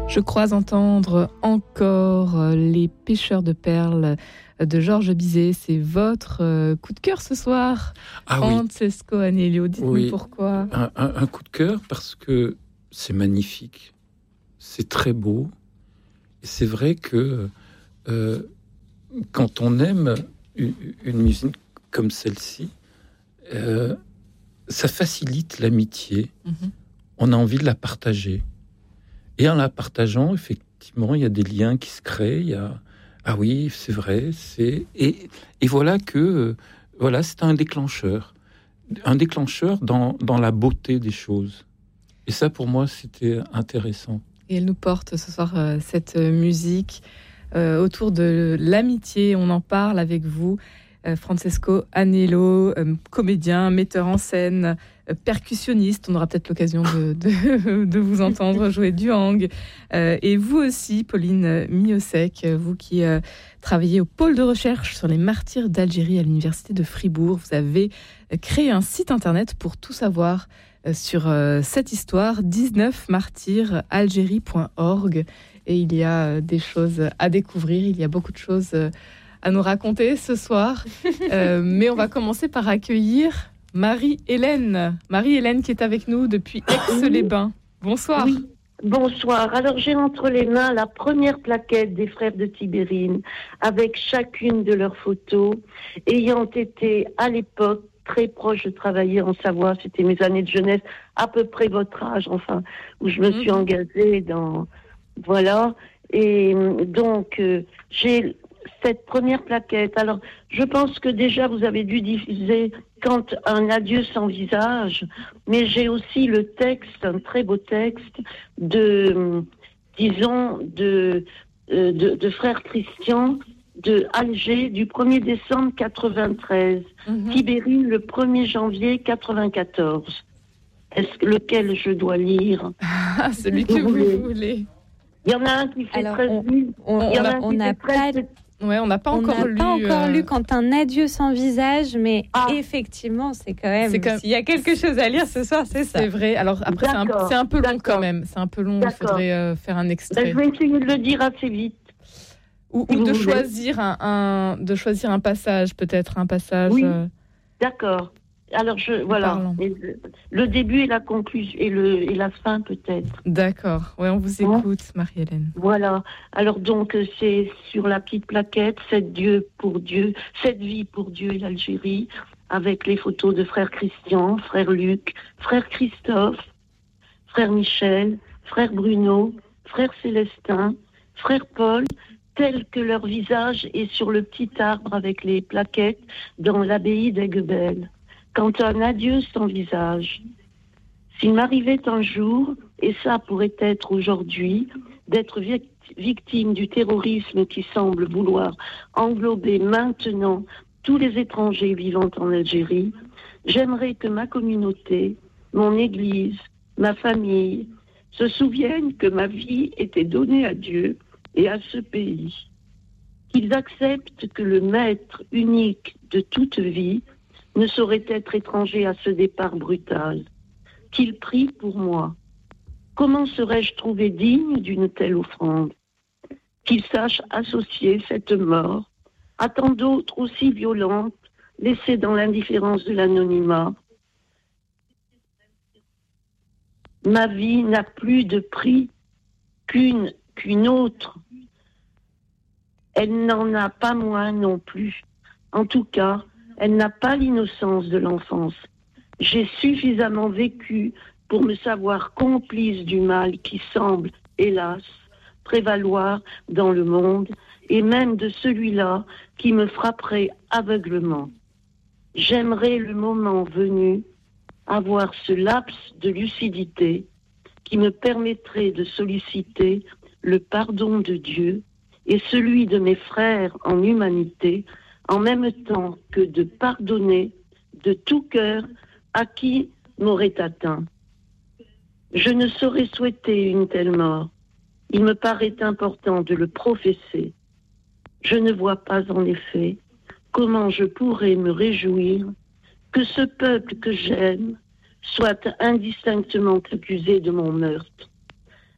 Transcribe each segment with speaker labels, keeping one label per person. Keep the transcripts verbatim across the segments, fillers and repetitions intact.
Speaker 1: Je crois entendre encore Les pêcheurs de perles de Georges Bizet. C'est votre coup de cœur ce soir,
Speaker 2: ah,
Speaker 1: Francesco
Speaker 2: oui.
Speaker 1: Agnello. Dites-nous
Speaker 2: oui.
Speaker 1: pourquoi.
Speaker 2: Un, un, un coup de cœur parce que c'est magnifique, c'est très beau. Et c'est vrai que euh, quand on aime une, une musique comme celle-ci, euh, ça facilite l'amitié. Mm-hmm. On a envie de la partager. Et en la partageant, effectivement, il y a des liens qui se créent. Il y a ah oui, c'est vrai. C'est et, et voilà que euh, voilà, c'est un déclencheur, un déclencheur dans dans la beauté des choses. Et ça, pour moi, c'était intéressant.
Speaker 1: Et elle nous porte ce soir euh, cette musique euh, autour de l'amitié. On en parle avec vous, euh, Francesco Agnello, euh, comédien, metteur en scène, euh, percussionniste. On aura peut-être l'occasion de, de, de vous entendre jouer du hang. Euh, et vous aussi, Pauline Miosek, vous qui euh, travaillez au pôle de recherche sur les martyrs d'Algérie à l'université de Fribourg. Vous avez créé un site internet pour tout savoir sur euh, cette histoire, dix-neuf martyrs algérie point org, et il y a euh, des choses à découvrir, il y a beaucoup de choses euh, à nous raconter ce soir, euh, mais on va commencer par accueillir Marie-Hélène, Marie-Hélène qui est avec nous depuis Aix-les-Bains. Bonsoir.
Speaker 3: Oui. Bonsoir. Alors j'ai entre les mains la première plaquette des frères de Tibérine avec chacune de leurs photos ayant été à l'époque très proche de travailler en Savoie. C'était mes années de jeunesse, à peu près votre âge, enfin, où je me suis engagée dans... Voilà. Et donc, euh, j'ai cette première plaquette. Alors, je pense que déjà, vous avez dû diffuser Quand un adieu sans visage, mais j'ai aussi le texte, un très beau texte de, disons, de, de, de frère Christian, de Alger, du premier décembre quatre-vingt-treize, mmh. Tibérine le premier janvier quatre-vingt-quatorze. Est-ce que lequel je dois lire?
Speaker 1: Ah, celui que vous voulez. voulez.
Speaker 3: Il y en a un qui fait
Speaker 4: Alors,
Speaker 3: treize mille.
Speaker 4: On n'a pas,
Speaker 1: ouais, on n'a pas encore lu.
Speaker 4: On n'a pas encore
Speaker 1: euh...
Speaker 4: lu Quand un adieu sans visage, mais ah. effectivement, c'est quand même. C'est comme... S'il y a quelque chose à lire ce soir, c'est ça.
Speaker 1: C'est vrai. Alors après, c'est un, c'est un peu long quand même. C'est un peu long. D'accord. Il faudrait euh, faire un extrait.
Speaker 3: Ben, je vais essayer de le dire assez vite.
Speaker 1: Ou, ou de choisir un, un, de choisir un passage, peut-être un passage.
Speaker 3: Oui,
Speaker 1: euh...
Speaker 3: d'accord. Alors je voilà, le, le début et la conclusion et le et la fin peut-être.
Speaker 1: D'accord. Ouais, on vous écoute, hein? Marie-Hélène.
Speaker 3: Voilà. Alors donc c'est sur la petite plaquette cette Dieu pour Dieu, cette vie pour Dieu et l'Algérie, avec les photos de frère Christian, frère Luc, frère Christophe, frère Michel, frère Bruno, frère Célestin, frère Paul, tel que leur visage est sur le petit arbre avec les plaquettes dans l'abbaye d'Aiguebelle. Quand un adieu sans visage. S'il m'arrivait un jour, et ça pourrait être aujourd'hui, d'être victime du terrorisme qui semble vouloir englober maintenant tous les étrangers vivant en Algérie, j'aimerais que ma communauté, mon église, ma famille, se souviennent que ma vie était donnée à Dieu et à ce pays. Qu'ils acceptent que le maître unique de toute vie ne saurait être étranger à ce départ brutal. Qu'il prie pour moi. Comment serais-je trouvé digne d'une telle offrande? Qu'il sache associer cette mort à tant d'autres aussi violentes, laissées dans l'indifférence de l'anonymat. Ma vie n'a plus de prix qu'une, qu'une autre. Elle n'en a pas moins non plus. En tout cas, elle n'a pas l'innocence de l'enfance. J'ai suffisamment vécu pour me savoir complice du mal qui semble, hélas, prévaloir dans le monde, et même de celui-là qui me frapperait aveuglement. J'aimerais le moment venu avoir ce laps de lucidité qui me permettrait de solliciter le pardon de Dieu et celui de mes frères en humanité, en même temps que de pardonner de tout cœur à qui m'aurait atteint. Je ne saurais souhaiter une telle mort. Il me paraît important de le professer. Je ne vois pas en effet comment je pourrais me réjouir que ce peuple que j'aime soit indistinctement accusé de mon meurtre.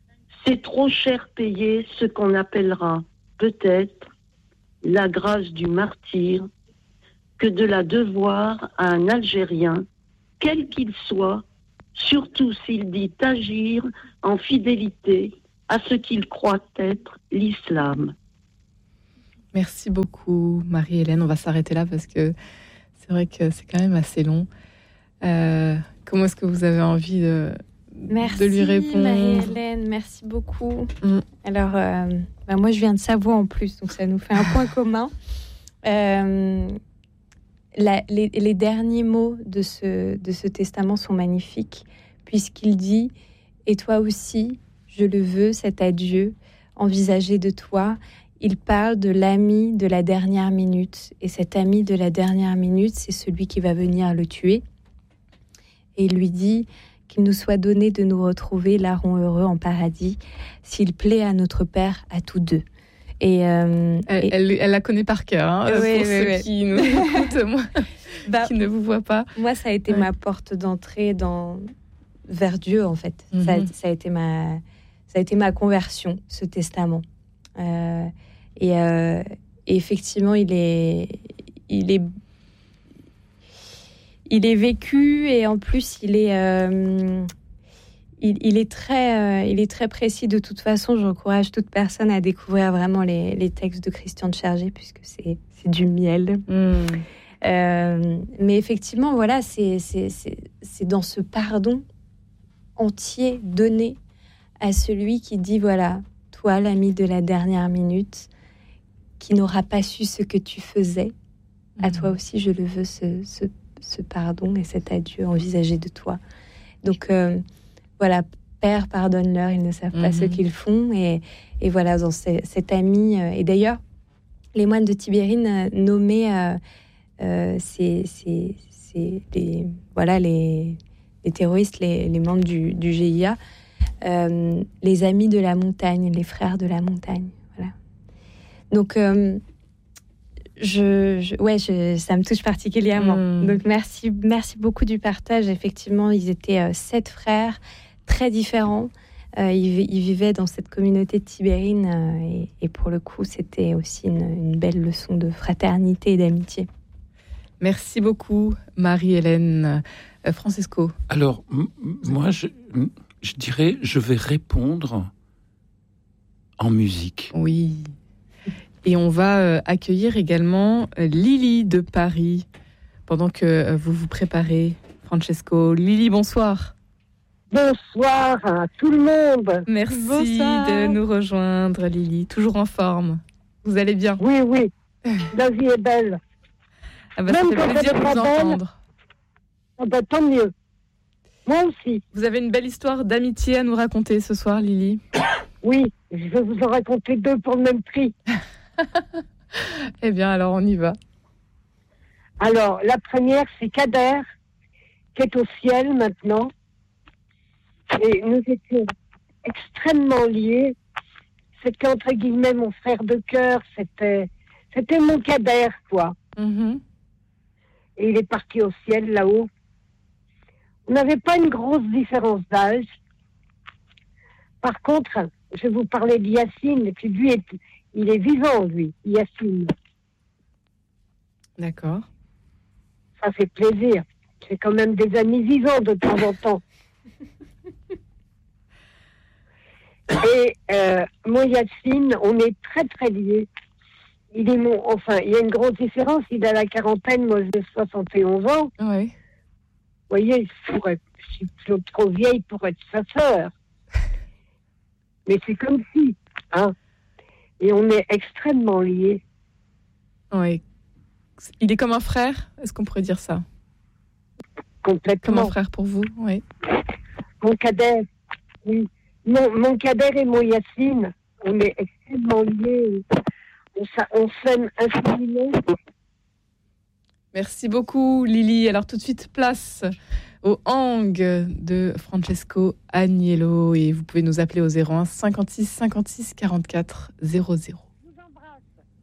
Speaker 3: C'est trop cher payé ce qu'on appellera peut-être la grâce du martyr que de la devoir à un Algérien, quel qu'il soit, surtout s'il dit agir en fidélité à ce qu'il croit être l'islam.
Speaker 1: Merci beaucoup, Marie-Hélène. On va s'arrêter là parce que c'est vrai que c'est quand même assez long. Euh, comment est-ce que vous avez envie de,
Speaker 4: merci,
Speaker 1: de lui répondre ?
Speaker 4: Marie-Hélène, merci beaucoup.
Speaker 1: Mm.
Speaker 4: Alors, euh, bah moi, je viens de Savoie en plus, donc ça nous fait un point commun. Euh, la, les, les derniers mots de ce, de ce testament sont magnifiques, puisqu'il dit « Et toi aussi, je le veux, cet adieu, envisagé de toi ». Il parle de l'ami de la dernière minute. Et cet ami de la dernière minute, c'est celui qui va venir le tuer. Et il lui dit qu'il nous soit donné de nous retrouver larrons heureux en paradis, s'il plaît à notre Père, à tous deux. Et, euh,
Speaker 1: elle,
Speaker 4: et...
Speaker 1: Elle, elle la connaît par cœur, hein,
Speaker 4: oui,
Speaker 1: pour
Speaker 4: oui,
Speaker 1: ceux
Speaker 4: oui.
Speaker 1: qui nous écoutent, moi,
Speaker 4: bah,
Speaker 1: qui ne vous voient pas.
Speaker 4: Moi, ça a été ouais. ma porte d'entrée dans... vers Dieu, en fait. Mm-hmm. Ça, ça, a été ma... ça a été ma conversion, ce testament. Euh, et, euh, et effectivement, il est, il est, il est vécu et en plus, il est, euh, il, il est très, euh, il est très précis. De toute façon, j'encourage toute personne à découvrir vraiment les, les textes de Christian de Chergé puisque c'est, c'est du miel. Mm. Euh, mais effectivement, voilà, c'est, c'est, c'est, c'est dans ce pardon entier donné à celui qui dit voilà. Toi, l'ami de la dernière minute, qui n'aura pas su ce que tu faisais, mmh. à toi aussi, je le veux, ce, ce, ce pardon et cet adieu envisagé de toi. Donc, euh, voilà, Père, pardonne-leur, ils ne savent mmh. pas ce qu'ils font. Et, et voilà, dans ce, cet ami... Euh, et d'ailleurs, les moines de Tibérine euh, nommaient euh, euh, ces, ces, ces, les, voilà, les, les terroristes, les, les membres du, du G I A, Euh, les amis de la montagne, les frères de la montagne, voilà. Donc, euh, je, je, ouais, je, ça me touche particulièrement. Mmh. Donc, merci, merci beaucoup du partage. Effectivement, ils étaient euh, sept frères très différents. Euh, ils, ils vivaient dans cette communauté de Tibérine euh, et, et pour le coup, c'était aussi une, une belle leçon de fraternité et d'amitié.
Speaker 1: Merci beaucoup, Marie-Hélène. Euh, Francesco.
Speaker 2: Alors, m- moi, je... Je dirais, je vais répondre en musique.
Speaker 1: Oui. Et on va euh, accueillir également euh, Lily de Paris, pendant que euh, vous vous préparez, Francesco. Lily, bonsoir.
Speaker 5: Bonsoir à tout le monde.
Speaker 1: Merci
Speaker 4: bonsoir.
Speaker 1: de nous rejoindre, Lily. Toujours en forme. Vous allez bien ?
Speaker 5: Oui, oui. La vie est belle.
Speaker 1: Ah bah, ça fait plaisir de vous entendre.
Speaker 5: Ah bah, tant mieux. Moi aussi.
Speaker 1: Vous avez une belle histoire d'amitié à nous raconter ce soir, Lily.
Speaker 5: Oui, je vais vous en raconter deux pour le même prix.
Speaker 1: Eh bien, alors on y va.
Speaker 5: Alors, la première, c'est Kader, qui est au ciel maintenant. Et nous étions extrêmement liés. C'était entre guillemets mon frère de cœur. C'était, c'était mon Kader, quoi. Mm-hmm. Et il est parti au ciel, là-haut. On n'avait pas une grosse différence d'âge. Par contre, je vais vous parler de Yacine, et puis lui, est, il est vivant, lui, Yacine.
Speaker 1: D'accord.
Speaker 5: Ça fait plaisir. J'ai quand même des amis vivants de temps en temps. Et euh, moi, Yacine, on est très, très liés. Il est mon, enfin, il y a une grosse différence. Il a la quarantaine, moi j'ai soixante et onze ans.
Speaker 1: Oui.
Speaker 5: Vous voyez, je, pourrais, je suis trop vieille pour être sa sœur. Mais c'est comme si, hein. Et on est extrêmement liés.
Speaker 1: Oui. Il est comme un frère, est-ce qu'on pourrait dire ça ?
Speaker 5: Complètement.
Speaker 1: Comme un frère pour vous, oui.
Speaker 5: Mon Kader, oui. Mon, mon Kader et mon Yacine, on est extrêmement liés. On, on s'aime infiniment.
Speaker 1: Merci beaucoup, Lily. Alors, tout de suite, place au hang de Francesco Agnello. Et vous pouvez nous appeler au zéro un cinquante-six cinquante-six quarante-quatre zéro zéro.